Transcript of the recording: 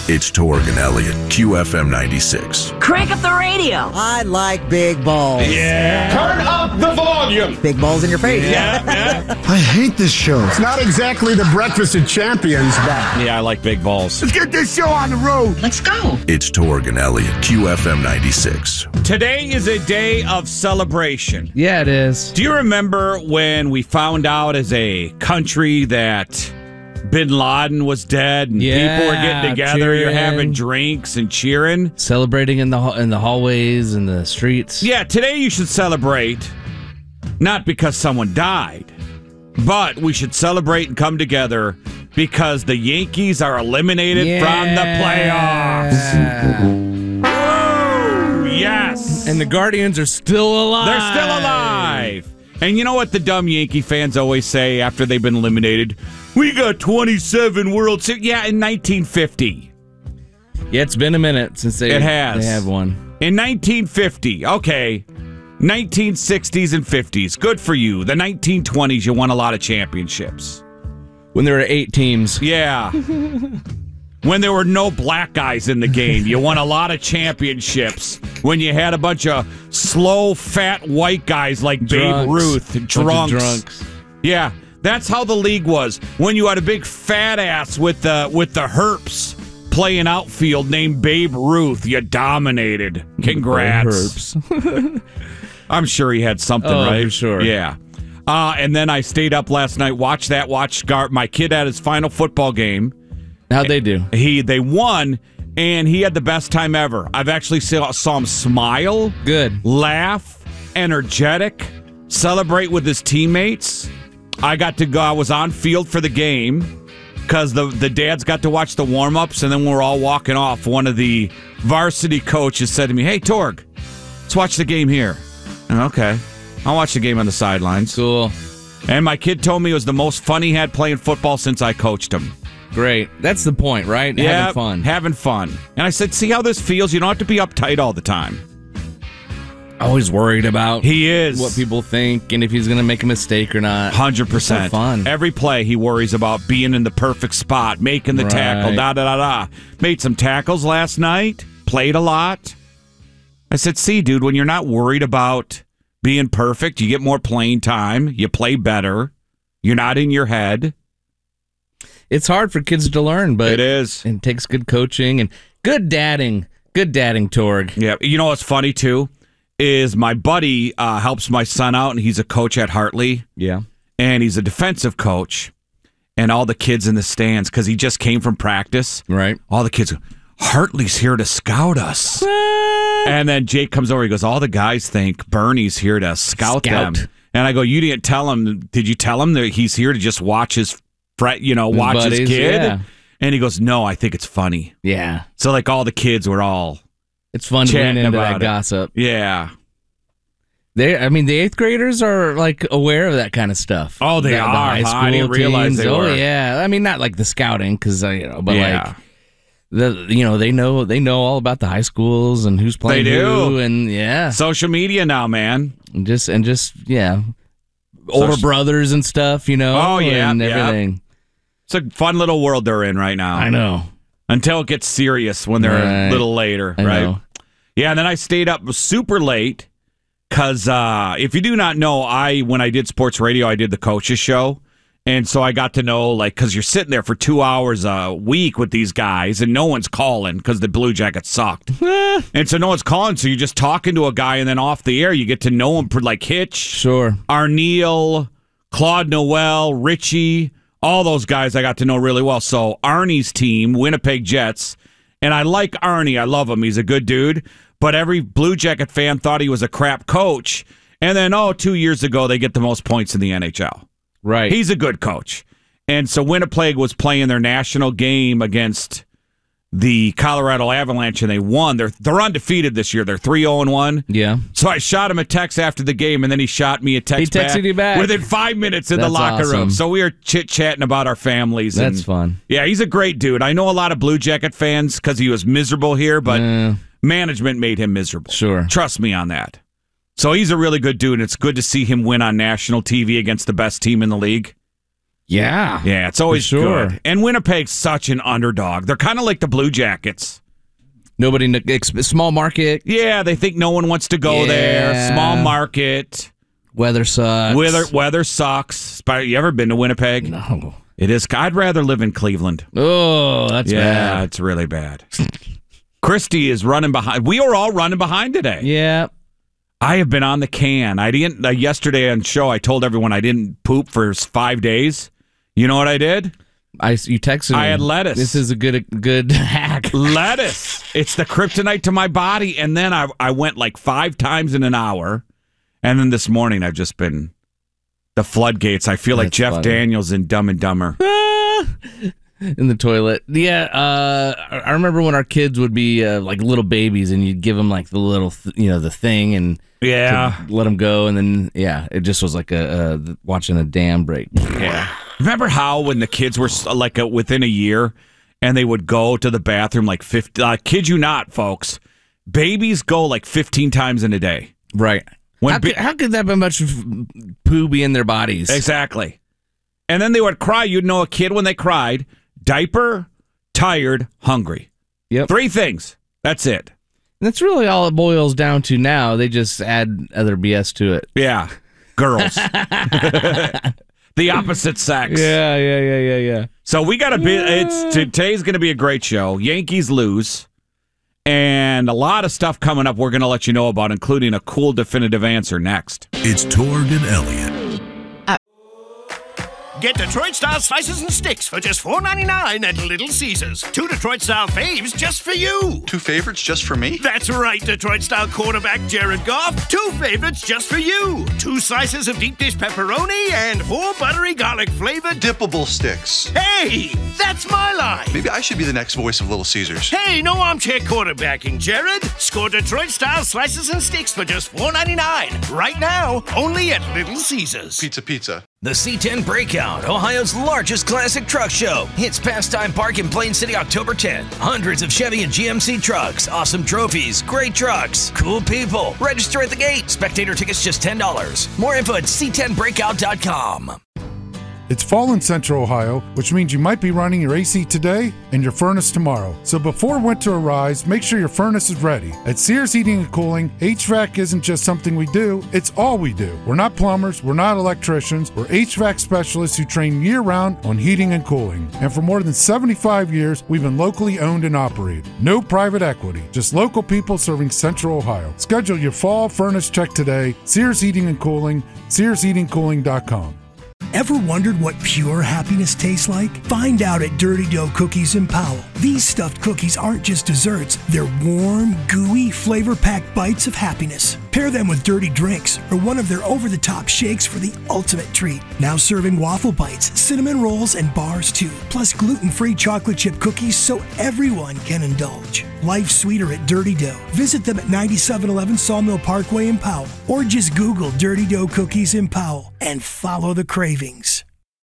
It's Torg and Elliott, QFM 96. Crank up the radio. I like big balls. Yeah. Turn up the volume. Big balls in your face. Yeah. I hate this show. It's not exactly the breakfast of champions. Yeah, I like big balls. Let's get this show on the road. Let's go. It's Torg and Elliott, QFM 96. Today is a day of celebration. Yeah, it is. Do you remember when we found out as a country that Bin Laden was dead and people were getting together, you're having drinks and cheering? Celebrating in the hallways and the streets. Yeah, today you should celebrate, not because someone died, but we should celebrate and come together because the Yankees are eliminated from the playoffs. Woo! Yes. And the Guardians are still alive. They're still alive. And you know what the dumb Yankee fans always say after they've been eliminated? We got 27 World Series. Yeah, in 1950. Yeah, it's been a minute since they have one. In 1950, okay. 1960s and 50s. Good for you. The 1920s, you won a lot of championships. When there were 8 teams. Yeah. When there were no black guys in the game, you won a lot of championships. When you had a bunch of slow, fat white guys like Babe Ruth, drunks. Yeah, that's how the league was. When you had a big fat ass with the herps playing outfield named Babe Ruth, you dominated. Congrats. I'm sure he had something, right? For sure. Yeah. And then I stayed up last night, watched my kid at his final football game. How'd they do? They won, and he had the best time ever. I've actually saw him smile, laugh, energetic, celebrate with his teammates. I got to go. I was on field for the game because the dads got to watch the warm-ups, and then we were all walking off. One of the varsity coaches said to me, "Hey, Torg, let's watch the game here." And, okay. I'll watch the game on the sidelines. Cool. And my kid told me it was the most fun he had playing football since I coached him. Great. That's the point, right? Yeah, having fun. Having fun. And I said, see how this feels? You don't have to be uptight all the time. Always worried about what people think and if he's going to make a mistake or not. 100%. It's so fun. Every play he worries about being in the perfect spot, making the tackle, da-da-da-da. Made some tackles last night, played a lot. I said, see, dude, when you're not worried about being perfect, you get more playing time, you play better, you're not in your head. It's hard for kids to learn, but it is. It takes good coaching and good dadding. Good dadding, Torg. Yeah. You know what's funny, too, is my buddy helps my son out, and he's a coach at Hartley. Yeah. And he's a defensive coach. And all the kids in the stands, because he just came from practice. Right. All the kids go, Hartley's here to scout us. And then Jake comes over. He goes, all the guys think Bernie's here to scout them. And I go, you didn't tell him. Did you tell him that he's here to just watch his his kid? Yeah. And he goes, no, I think it's funny. Yeah. So like all the kids were all it's fun to lean into that gossip. Yeah. The 8th graders are like aware of that kind of stuff. Oh, they are. The high school I didn't realize teams. they were. Oh, yeah. I mean, not like the scouting, because but yeah. like they know all about the high schools and who's playing who, and yeah, social media now, man, and just older brothers and stuff, Oh yeah, and everything. It's a fun little world they're in right now. I know. Until it gets serious when they're a little later, I right? know. Yeah, and then I stayed up super late because if you do not know, when I did sports radio, I did the coaches show. And so I got to know, because you're sitting there for 2 hours a week with these guys, and no one's calling because the Blue Jackets sucked. And so no one's calling, so you're just talking to a guy, and then off the air, you get to know him, like Hitch, sure, Arneal, Claude Noel, Richie, all those guys I got to know really well. So Arnie's team, Winnipeg Jets, and I like Arnie. I love him. He's a good dude. But every Blue Jacket fan thought he was a crap coach. And then, 2 years ago, they get the most points in the NHL. Right. He's a good coach. And so Winnipeg was playing their national game against the Colorado Avalanche, and they won. They're undefeated this year. They're 3-0-1. Yeah. So I shot him a text after the game, and then he shot me a text back. He texted you back. Within 5 minutes in the locker room. So we were chit-chatting about our families. That's fun. Yeah, he's a great dude. I know a lot of Blue Jacket fans because he was miserable here, but management made him miserable. Sure. Trust me on that. So he's a really good dude, and it's good to see him win on national TV against the best team in the league. Yeah. Yeah, it's always sure. good. And Winnipeg's such an underdog. They're kind of like the Blue Jackets. Small market. Yeah, they think no one wants to go there. Small market. Weather sucks. Weather sucks. You ever been to Winnipeg? No. It is. I'd rather live in Cleveland. Oh, that's bad. Yeah, it's really bad. Christy is running behind. We are all running behind today. Yeah. I have been on the can. I didn't. Yesterday on show, I told everyone I didn't poop for 5 days. You know what I did? You texted me. I had lettuce. This is a good hack. Lettuce. It's the kryptonite to my body. And then I went like 5 times in an hour. And then this morning, I've just been the floodgates. I feel like That's Jeff funny. Daniels in Dumb and Dumber. In the toilet. Yeah, I remember when our kids would be like little babies and you'd give them like the little, the thing and to let them go. And then, it just was like watching a dam break. Yeah. Remember how when the kids were like within a year and they would go to the bathroom like 50, kid you not, folks, babies go like 15 times in a day. Right. How could that be much poo be in their bodies? Exactly. And then they would cry. You'd know a kid when they cried. Diaper, tired, hungry. Yep. 3 things. That's it. That's really all it boils down to now. They just add other BS to it. Yeah. Girls. The opposite sex. Yeah. So we got today's going to be a great show. Yankees lose. And a lot of stuff coming up we're going to let you know about, including a cool definitive answer next. It's Torg and Elliott. Get Detroit-style slices and sticks for just $4.99 at Little Caesars. 2 Detroit-style faves just for you. 2 favorites just for me? That's right, Detroit-style quarterback Jared Goff. 2 favorites just for you. 2 slices of deep dish pepperoni and 4 buttery garlic-flavored dippable sticks. Hey, that's my line. Maybe I should be the next voice of Little Caesars. Hey, no armchair quarterbacking, Jared. Score Detroit-style slices and sticks for just $4.99. Right now, only at Little Caesars. Pizza. The C10 Breakout, Ohio's largest classic truck show, hits Pastime Park in Plain City October 10th. Hundreds of Chevy and GMC trucks, awesome trophies, great trucks, cool people. Register at the gate. Spectator tickets just $10. More info at c10breakout.com. It's fall in Central Ohio, which means you might be running your AC today and your furnace tomorrow. So before winter arrives, make sure your furnace is ready. At Sears Heating and Cooling, HVAC isn't just something we do, it's all we do. We're not plumbers, we're not electricians, we're HVAC specialists who train year-round on heating and cooling. And for more than 75 years, we've been locally owned and operated. No private equity, just local people serving Central Ohio. Schedule your fall furnace check today. Sears Heating and Cooling, SearsHeatingCooling.com. Ever wondered what pure happiness tastes like? Find out at Dirty Dough Cookies in Powell. These stuffed cookies aren't just desserts, they're warm, gooey, flavor-packed bites of happiness. Pair them with dirty drinks or one of their over-the-top shakes for the ultimate treat. Now serving waffle bites, cinnamon rolls, and bars too. Plus gluten-free chocolate chip cookies so everyone can indulge. Life's sweeter at Dirty Dough. Visit them at 9711 Sawmill Parkway in Powell or just Google Dirty Dough Cookies in Powell and follow the cravings.